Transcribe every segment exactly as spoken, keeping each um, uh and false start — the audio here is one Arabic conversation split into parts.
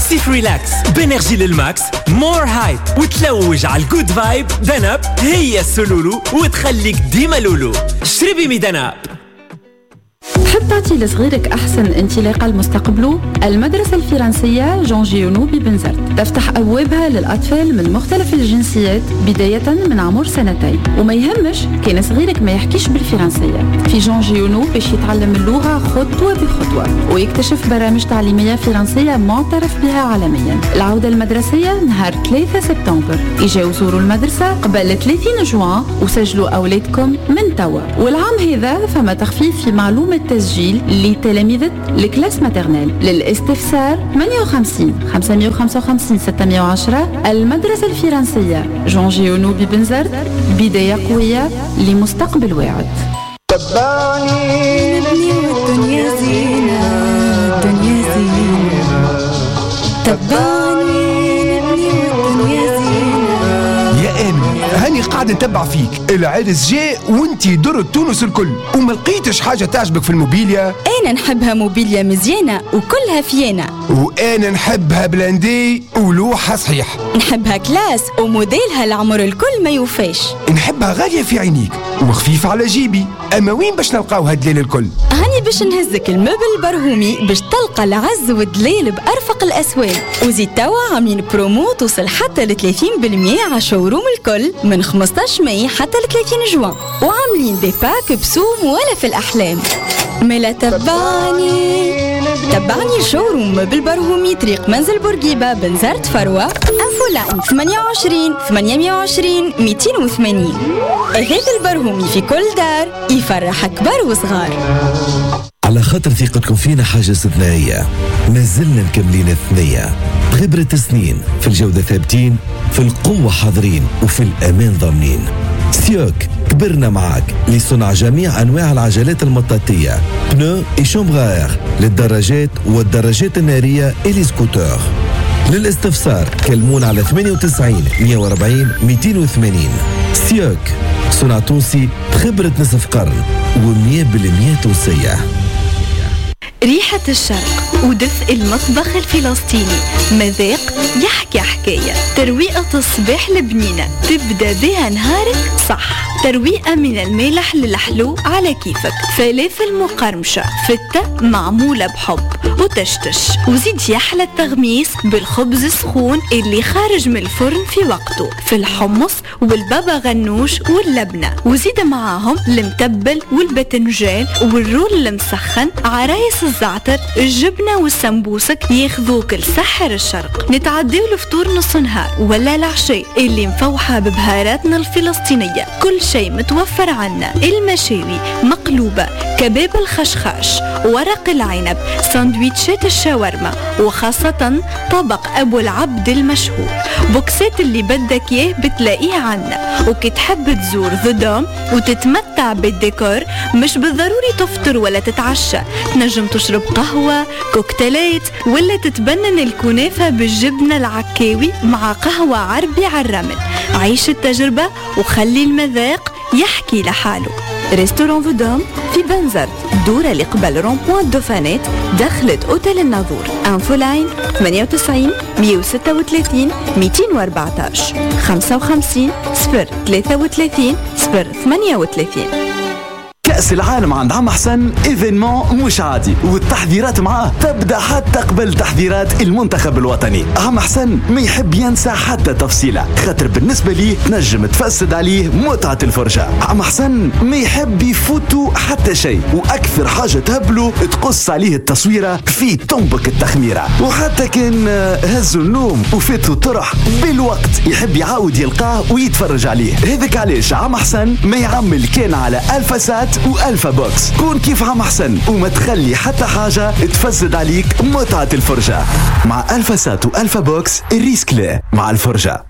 اكتيف ريلاكس بانرجي للماكس، مور هايب وتلوج على الجود فايب. دناب هي السلولو وتخليك ديما لولو. اشتري بميداناب. تحب تعطي لصغيرك أحسن انطلاقة لمستقبله؟ المدرسة الفرنسية جون جيونو ببنزرت تفتح أبوابها للأطفال من مختلف الجنسيات بداية من عمر سنتين، وما يهمش كان صغيرك ما يحكيش بالفرنسية. في جون جيونو باش يتعلم اللغة خطوة بخطوة ويكتشف برامج تعليمية فرنسية معترف بها عالميا. العودة المدرسية نهار ثلاثة سبتمبر. اجاو زوروا المدرسة قبل ثلاثين جوان وسجلوا أولادكم من توا. والعام هذا فما تخفيف في معلومة تسجيل لتلاميذ الكلاس ماترنيل. للاستفسار ثمانية وخمسين خمسمية وخمسة وخمسين ستمية وعشرة. المدرسة الفرنسية جون جيونو ببنزرت، بداية قوية لمستقبل واعد. تبعني نبني والدنيا زينة، الدنيا زينة. تبعني نبني والدنيا زينة. يا آمن هاني قاعد نتبع فيك، العرس جاء وانتي درت تونس الكل وما لقيتش حاجة تعجبك في الموبيليا. أنا نحبها موبيليا مزيانة وكلها فيانا، وأنا نحبها بلاندي ولوحة صحيح. نحبها كلاس وموديلها العمر الكل ما يوفاش. نحبها غالية في عينيك وخفيفة على جيبي. أما وين باش نلقاو هالدليل الكل؟ هاني باش نهزك المبل البرهومي باش تلقى العز والدليل بأرفق الأسواق. وزيد توا عاملين برومو توصل حتى ل ثلاثين بالمية على شوروم الكل من خمسطاش ماي حتى ل ثلاثين جوان، وعاملين دي باك بسوم ولا في الأحلام. ملا تبعني تبعني شوروم بالبرهومي طريق منزل بورقيبة بنزرت فروة. انفو لاين ثمانية وعشرين ثمانمية وعشرين مئتين وثمانين. أثاث البرهومي في كل دار يفرح كبار وصغار. على خاطر ثقتكم فينا حاجة استثنائية، ما زلنا مكملين الثنية بخبرة سنين، في الجودة ثابتين، في القوة حاضرين، وفي الأمان ضامنين. سيوك كبرنا معاك لصنع جميع أنواع العجلات المطاطية، بنو إي شومبغار للدراجات والدراجات النارية إلي سكوتر. للاستفسار كلمون على ثمانية وتسعين مئة وأربعين مئتين وثمانين. سيوك صنع تونسي بخبرة نصف قرن ومية بالمية تونسية. ريحة الشرق ودفء المطبخ الفلسطيني، مذاق يحكي حكاية. ترويقة الصباح البنينة تبدأ بها نهارك صح. ترويقة من المالح للحلو على كيفك. فلافل مقرمشة فتة معمولة بحب وتشتش، وزيد يحلى التغميس بالخبز السخون اللي خارج من الفرن في وقته، في الحمص والبابا غنوش واللبنة، وزيد معاهم المتبل والبتنجان والرول المسخن، عرايس الزعتر، الجبنة والسمبوسك ياخذوك لسحر الشرق. نتعديو الفطور نص نهار ولا العشاء اللي مفوحة ببهاراتنا الفلسطينية. كل شيء متوفر عنا، المشاوي مقلوبة، كباب الخشخاش، ورق العنب، ساندويتشات الشاورما، وخاصة طبق أبو العبد المشهور. بوكسات اللي بدك إياه بتلاقيه عنا. وكي تحب تزور ذا دوم وتتمتع بالديكور، مش بالضروري تفطر ولا تتعشى، تنجم تشرب قهوة، كوكتيلات، ولا تتبنن الكنافة بالجبنة العكاوي مع قهوة عربي على الرمل. عيش التجربة وخلي المذاق يحكي لحاله. ريستوران فودوم في بنزرت، دورة اللي قبل رونبوان دوفانيت، دخلت أوتيل الناظور. انفو لاين ثمانية وتسعين مئة وستة وثلاثين مئتين وأربعتاش خمسة وخمسين صفر ثلاثة وثلاثين صفر ثمانية وثلاثين. كأس العالم عند عم حسن إيفينمون مش عادي، والتحضيرات معاه تبدأ حتى قبل تحضيرات المنتخب الوطني. عم حسن ما يحب ينسى حتى تفصيلة، خاطر بالنسبة لي تنجم تفسد عليه متعة الفرجة. عم حسن ما يحب يفوتوا حتى شيء، وأكثر حاجة تهبله تقص عليه التصويرة في تنبك التخميرة. وحتى كان هزوا النوم وفاتوا طرح بالوقت يحب يعاود يلقاه ويتفرج عليه. هذاك علاش عم حسن ما يعمل كان على الفاسات وألفا بوكس. كون كيف عم حسن وما تخلي حتى حاجة تفسد عليك متعة الفرجة. مع الفاسات وألفا بوكس الريسك لا مع الفرجة.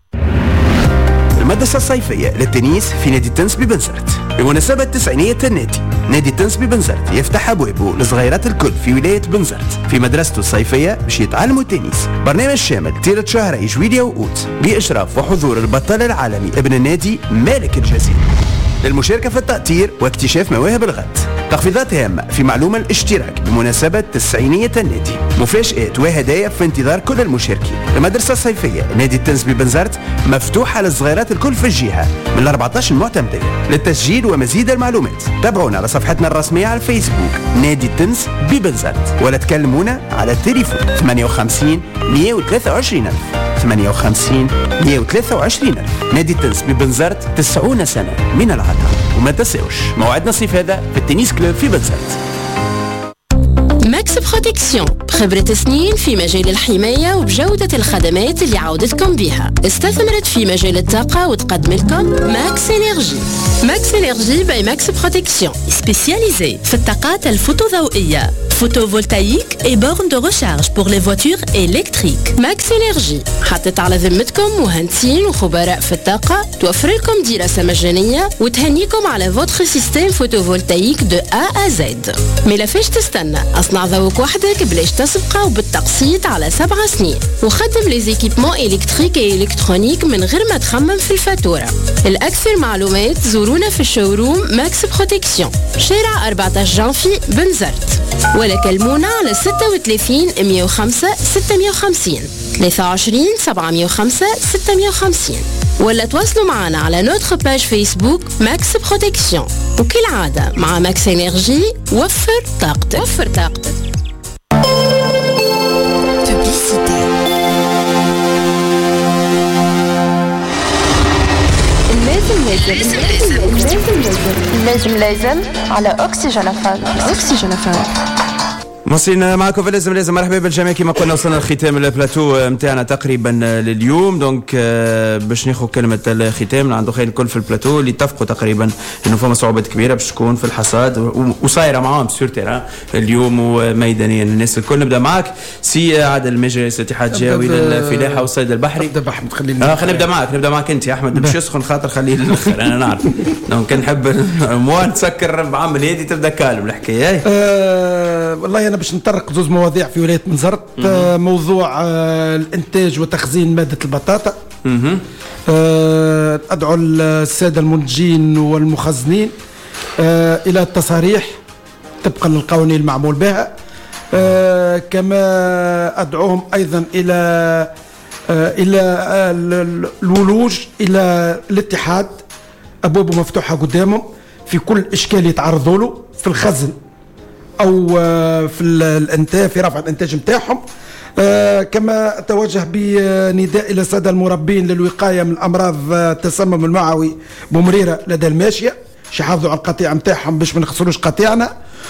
المدرسة الصيفية للتنس في نادي التنس ببنزرت بمناسبة تسعينية النادي. نادي التنس ببنزرت يفتح أبوابه لصغيرات الكل في ولاية بنزرت في مدرسته الصيفية باش يتعلموا التنس. برنامج شامل طيلة شهري جويلية وأوت بإشراف وحضور البطل العالمي ابن النادي مالك الجزيرة للمشاركة في التأطير واكتشاف مواهب الغد. تخفيضات هامة في معلومة الاشتراك بمناسبة تسعينية النادي، مفاجآت وهدايا في انتظار كل المشاركين. المدرسة الصيفية نادي التنس ببنزرت مفتوحة للصغيرات الكل في الجهة من أربعة عشر معتمدية. للتسجيل ومزيد المعلومات تابعونا على صفحتنا الرسمية على الفيسبوك نادي التنس ببنزرت، ولا تكلمونا على التليفون ثمانية وخمسين مئة وثلاثة وعشرين ألف ثمانية وخمسين مئة وثلاثة وعشرين ألف. نادي التنس ببنزرت تسعون سنة من العطاء. وما تنسوش موعدنا الصيف هذا في التنس كلوب في بنزرت. ماكس بروتكسيون بخبرة سنين في مجال الحماية وبجودة الخدمات اللي عودتكم بها. استثمرت في مجال الطاقة وتقدم لكم ماكس انرجي. ماكس انرجي باي ماكس بروتكسيون سبيسياليزي في الطاقات الفوتوضوئية photovoltaïque et bornes de recharge pour les voitures électriques. ماكس انرجي حطت على ذمتكم مهندسين وخبراء في الطاقة، توفر لكم دراسة مجانية وتهنيكم على فوتر سيستم فوتوفولتايك دو A à Z. مي لافاش تستنى، اصنع ذوق وحدك بلاش تسبقه وبالتقسيط على سبع سنين، وخدم لي زيكيبمون الكتريك اي الكترونيك من غير ما تخمم في الفاتورة. الأكثر معلومات زورونا في الشوروم ماكس بروتكسيون شارع أربعة عشر جانفي بنزرت، ولا كلمونا على ستة وثلاثين مئة وخمسة ستمئة وخمسين ثلاثة وعشرين سبعمئة وخمسة ستمئة وخمسين، ولا تواصلوا معنا على نوتر باج فيسبوك ماكس بروتكسيون. وكالعادة مع ماكس انرجي وفر طاقتك. وفر طاقتك. لازم لازم لازم لازم لازم على أكسجين فام. أكسجين فام مصرين معكم في لازم لازم. مرحبا بالجميع. كما قلنا وصلنا لختام البلاتو نتاعنا تقريبا لليوم، دونك باش ناخذ كلمه الختام عنده خير الكل في البلاتو اللي اتفقوا تقريبا انه فما صعوبات كبيره باش تكون في الحصاد وصايره معاهم سور تيران اليوم وميدانيا. الناس الكل نبدا معك سي عادل مجلس الاتحاد الجوي للفلاحه والصيد البحري. نبدا باحمد خليني اه خلينا نبدا معك نبدا معك انت يا احمد باش يسخن خاطر خليه للاخر انا نعرف دونك نحب موان تسكر بعمل هادي تبدا كالم الحكايه. آه والله انا باش نطرق زوز مواضيع في ولايه بنزرت. آه موضوع آه الانتاج وتخزين ماده البطاطا. آه ادعو الساده المنتجين والمخزنين آه الى التصاريح طبقا للقوانين المعمول بها. آه كما ادعوهم ايضا الى آه الى آه الولوج الى الاتحاد، ابوابه مفتوحه قدامهم في كل اشكال يتعرضوا له في الخزن او في الانتاج في رفع الانتاج نتاعهم. آه كما اتوجه بنداء الى الساده المربين للوقايه من امراض التسمم المعوي بمريره لدى الماشيه، يحافظوا على القطيع نتاعهم باش ما نخسروش قطيعنا،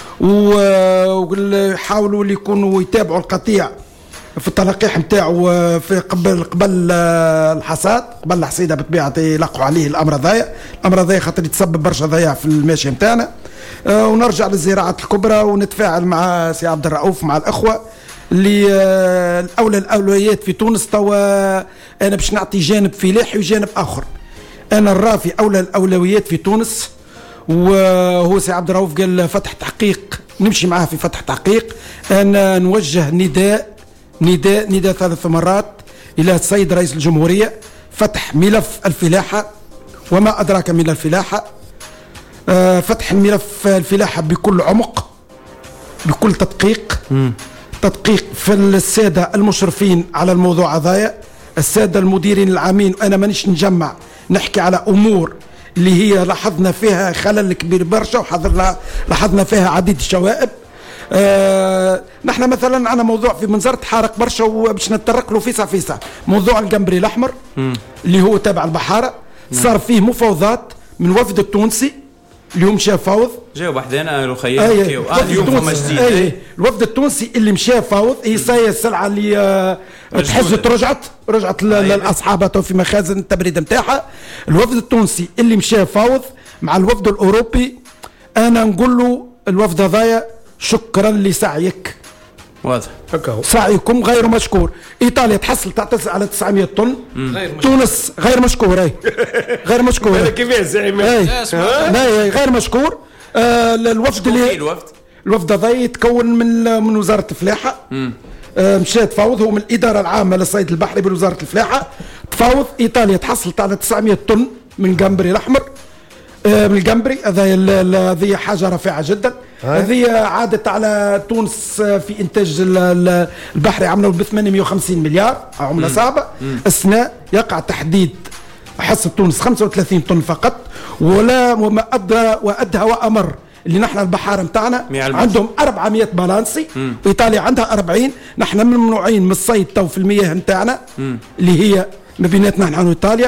ويحاولوا اللي يكونوا يتابعوا القطيع في التلقيح نتاعو في قبل قبل الحصاد قبل الحصيده بطبيعه يلقوا عليه الامر هذايا الامر هذايا خاطر يتسبب برشا ضياع في الماشيه نتاعنا. آه ونرجع للزراعات الكبرى ونتفاعل مع سي عبد الرؤوف مع الاخوه اللي آه الاولى الاولويات في تونس. توا انا باش نعطي جانب فلاحي وجانب اخر. انا الرافي اولى الاولويات في تونس، وهو سي عبد الرؤوف قال فتح تحقيق نمشي معاه في فتح تحقيق. انا نوجه نداء نداء نداء ثلاث مرات الى السيد رئيس الجمهوريه فتح ملف الفلاحه وما ادراك من الفلاحه. آه فتح الملف الفلاحه بكل عمق بكل تدقيق م. تدقيق في الساده المشرفين على الموضوع هذايا، الساده المديرين العامين. انا مانيش نجمع نحكي على امور اللي هي لاحظنا فيها خلل كبير برشا وحضرنا لاحظنا فيها عديد الشوائب. آه نحن مثلا عندنا موضوع في بنزرت حارق برشا وباش نتطرق له فيسع فيسع، موضوع الجمبري الاحمر م. اللي هو تابع البحاره. صار فيه مفاوضات من وفد التونسي اللي هم مشى فاوض جاوا بحدنا الخيام أيه آه اليوم فما جديد. أيه الوفد التونسي اللي مشى فاوض هي صاير السلعه اللي آه تحجت رجعت رجعت للاصحاب تو في مخازن التبريد نتاعها. الوفد التونسي اللي مشى فاوض مع الوفد الاوروبي. انا نقول له الوفد هذايا شكرا لسعيك، واضح سعيكم غير مشكور. ايطاليا تحصل تعتز على تسعمئة طن، تونس غير مشكور. اي غير مشكور كيفاش زعيم غير مشكور. آه الوفد اللي الوفد الوفد هذا يتكون من من وزاره الفلاحه. آه مشات تفاوض، هو من الاداره العامه للصيد البحري بوزاره الفلاحه. تفاوض ايطاليا تحصلت على تسعمئة طن من الجمبري الاحمر. آه من الجمبري هذا هذه حاجه رفيعه جدا. هذه عادت على تونس في انتاج البحري عملوا ب ثمانمائة وخمسين مليار عمله صعبه. السنه يقع تحديد حصه تونس خمسة وثلاثين طن فقط، ولا وما ادى وادهى وامر اللي نحن البحاره نتاعنا عندهم أربعمائة بالانسي، وايطاليا عندها أربعين. نحن ممنوعين من الصيد تو في المياه نتاعنا اللي هي ما بيناتنا نحن وايطاليا،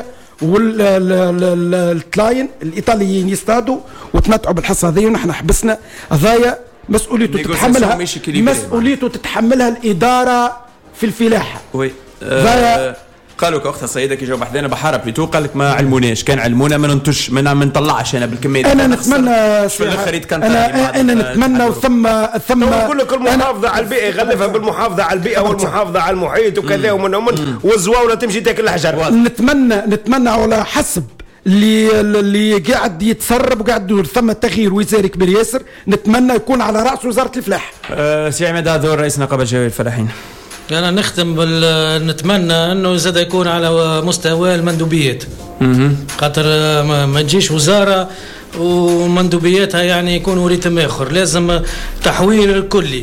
والتلاين الايطاليين يصطادوا وتمتعوا بالحصه هذه، ونحن حبسنا. هذايا مسؤوليته تتحملها مسؤوليته تتحملها الاداره في الفلاحه. وي أه قالوا كأختها السيدة كي جاوا بحذانا بحارة بليتو قال لك ما علموناش، كان علمونا ما ننتج ما نطلعش انا بالكميه. انا نتمنى في الاخر كان انا انا نتمنى وثم ثم نقول لك المحافظه على البيئه يغلفها بالمحافظه على البيئه والمحافظه على المحيط وكذا ومن ومن والزواوره تمشي تاكل الحجر. نتمنى نتمنى على حسب اللي اللي قاعد يتسرب وقاعد يدور ثم تغيير وزاري كبير ياسر، نتمنى يكون على راس وزاره الفلاحه. أه سي عماد هذا رئيس نقابه جوي الفلاحين. أنا نختم بال نتمنى أنه زاد يكون على مستوى المندوبيات، خاطر ما تجيش وزارة ومندوبياتها يعني يكونوا ريتم آخر. لازم تحوير كلي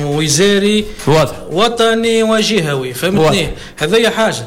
وزاري واضح وطني وجهوي، فهمتني؟ هذه حاجة.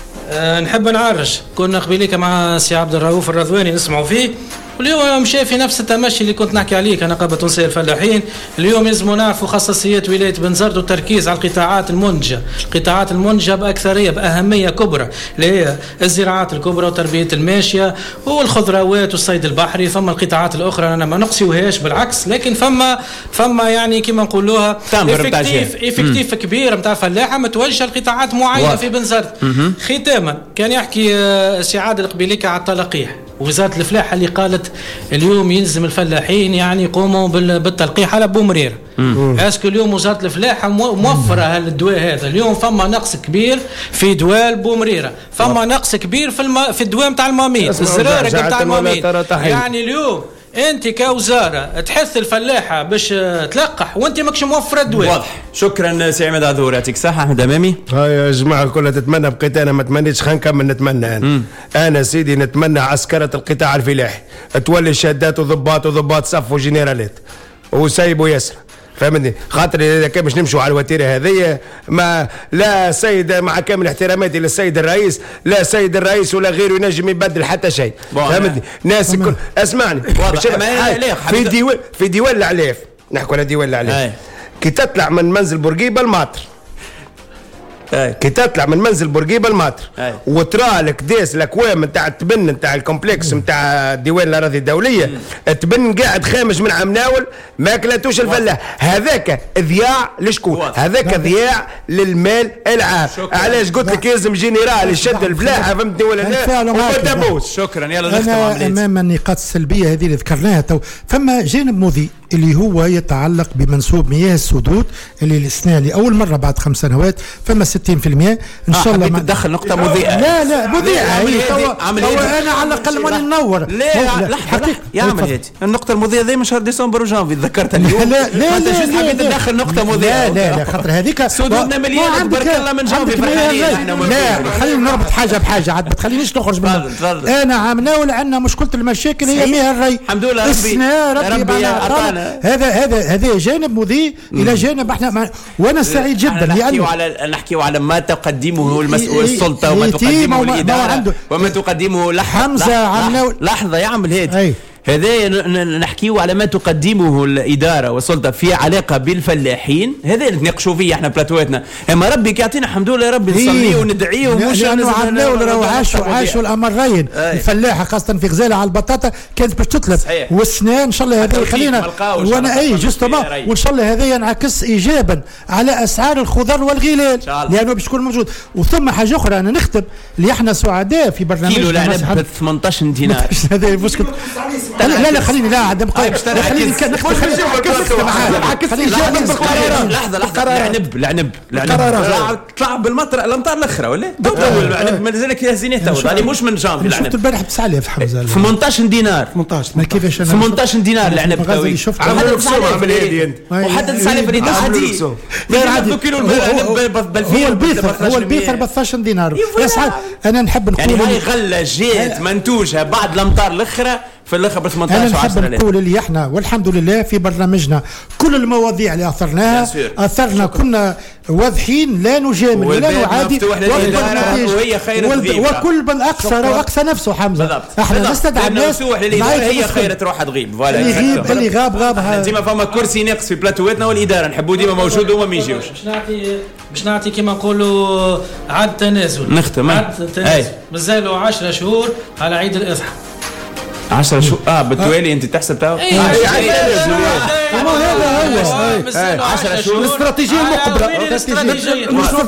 أه نحب نعرج، كنا قبيليك مع سي عبد الرؤوف الرضواني نسمعوا فيه، واليوم مشى في نفس التمشي اللي كنت نحكي عليه كنقابة تونسية الفلاحين. اليوم لازم نعرفوا خصوصيات ولاية بنزرت والتركيز على القطاعات المنتجة، القطاعات المنتجة بأكثرية بأهمية كبرى اللي هي الزراعات الكبرى وتربية الماشية والخضروات والصيد البحري. ثم القطاعات الأخرى أنا ما نقصيوهاش بالعكس، لكن فما فما يعني كما نقولوها إفكتيف إفكتيف كبير نتاع الفلاحة متوجه لقطاعات معينة في بنزرت. ختاما كان يحكي سي عادل قبيليك على التلقيح، وزارة الفلاحة اللي قالت اليوم يلزم الفلاحين يعني يقوموا بالتلقيح على بومرير. اسكو اليوم وزارة الفلاحة موفرة هالدواء هذا؟ اليوم فما نقص كبير في دواء بومريرة، فما نقص كبير في الم... في الدواء نتاع الماميت، الزرارة نتاع الماميت. يعني اليوم انت كوزاره تحث الفلاحه باش تلقح وانت ماكش موفر الدواء. واضح. شكرا سي عماد عذور، يعطيك الصحه. احمد امامي. هاي يا جماعه كلها تتمنى، بقيت انا ما تمنيتش، خلينا نكمل نتمنى. انا مم. انا سيدي نتمنى عسكره القطاع الفلاحي تولي شادات وضباط وضباط صف وجنرالات وسيبوا يسرى، فهمتني؟ خاطر اذا كان باش نمشوا على الوتيره هذه ما لا سيد، مع كامل احتراماتي للسيد الرئيس، لا سيد الرئيس ولا غيره ينجم يبدل حتى شيء، فهمتني؟ ناس الكل اسمعني في ديوان في ديوان العلاف، نحكوا على ديوان العلاف، كي تطلع من منزل بورقيبه الماطر، كي تطلع من منزل بورقيبه الماطر وترى لك داس الاكوام نتاع التبن نتاع الكومبلكس نتاع ديوان الاراضي الدوليه، التبن قاعد خامج من عمناول ما كلاتوش الفلاح، هذاك ذياع لشكون؟ هذاك ذياع للمال العام. علاش قلت لك لازم جنرال يشد الفلاحه، فهمتني ولا لا؟ شكرا. يلا نختم عمليه. امام النقاط السلبيه هذه اللي ذكرناها تو، فما جانب مضيء اللي هو يتعلق بمنسوب مياه السدود اللي السنه لاول مره بعد خمس سنوات فما ستين بالمئة ان شاء الله. ما تدخل نقطه مضيئه. لا لا مضيئه هي توا انا على الاقل وانا ننور. لا لحظه يا عمل هادي النقطه المضيئه ذي من شهر ديسمبر وجانفي تذكرتها اليوم. لا لا انت شو حبيت تدخل نقطه مضيئه؟ لا لا لا خاطر هذيك سدودنا مليانه تبارك الله من جانفي فرحانين احنا. لا خلينا نربط حاجه بحاجه عاد ما تخلينيش نخرج منها. انا عامناول عندنا مشكله المشاكل هي مياه الري. الحمد لله ربي ربي عطانا. هذا هذا هذا جانب مضيء الى جانب احنا، وانا سعيد جدا لانه على نحكيو على ما تقدمه المسؤول السلطه وما تقدمه الاداره وما تقدمه لحظه حمزه لحظه يعمل هيك. هذا نحكيو على ما تقدمه الإدارة والسلطة في علاقة بالفلاحين، هذا اللي نناقشوا فيه احنا بلاتواتنا. اما ربي يعطينا الحمد لله، ربي نصليه وندعيه ومش عملوا عاشوا عاشوا الأمرين. الفلاحة خاصة في غزالة على البطاطا كانت باش تتلف، والسنان إن شاء الله هذا يخلينا وانا اي جوستومون، وإن شاء الله هذا ينعكس إيجابا على أسعار الخضر والغلال لأنه باش يكون موجود. وثم حاجة أخرى أنا نختم اللي احنا سعداء في برنامج كيلو العنب ب ثمنطاش دينار. هذا مشكلة. لا لا خليني لا عدم قايم خليني لحظه لحظه العنب العنب العنب طلع بالمطر الامطار الاخرى ولا طول العنب مازالك يا زينه تو يعني مش من جانفي العنب. شفت البارح ب تسعة آلاف حمزه ثمنطاش دينار ثمنطاش ما كيفاش انا ثمنطاش دينار العنب توي عملوا كسوم عمل هادي انت وحتى تسعة آلاف ريال عادي غير عادي كيلو العنب هو البيثر هو البيثر ب اثناش دينار يا سعد. انا نحب نقول يعني هاي غله جات منتوجها بعد الامطار الاخرى في الاخر ب ثمانية انا عشر نحب نقول اللي احنا والحمد لله في برنامجنا كل المواضيع اللي اثرناها اثرنا كنا واضحين لا نجامل ولا نعادي وهي خير وكل من اكثر واقصى نفسه حمزه احنا نستدعي الناس هي خير تروح تغيب اللي يغيب اللي غاب غاب ديما فما كرسي ناقص في بلاتواتنا والاداره نحبوا ديما موجود وما ما يجيوش باش نعطي باش نعطي كيما نقولوا عاد تنازل نختم عاد تنازل مازالوا عشرة شهور على عيد الاضحى عشرة شهور اه بالتوالي انت تحسب تاع اي عشرة شهور الاستراتيجيه المقبله الاستراتيجيه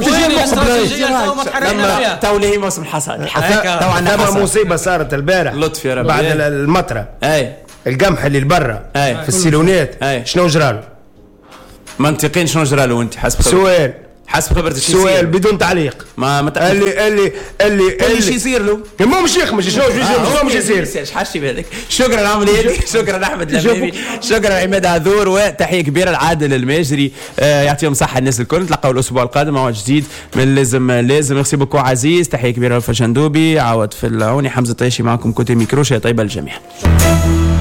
المقبله تو لي موسم الحصاد تو عندنا مصيبه صارت البارح لطف يا رب بعد المطره اي القمح اللي البرا في السيلونات شنو جرى منطقيا شنو جرى له انت حسب سؤال حسب خبرتك سؤال بدون تعليق ما ما اللي اللي اللي اللي شو يصير له مو مش يخمش شنو شنو مش يصير حاشي بالك شكرا عمليتي شكرا احمد لمامي شكرا عماد عذور وتحيه كبيره لعادل الماجري آه يعطيهم صحه الناس الكل نتلاقاو الاسبوع القادم مع جديد من لازم لازم ميرسي بوكو عزيز تحيه كبيره لفشندوبي عاود في العوني حمزه طيشي معكم كوتي ميكروشيا طيبه للجميع.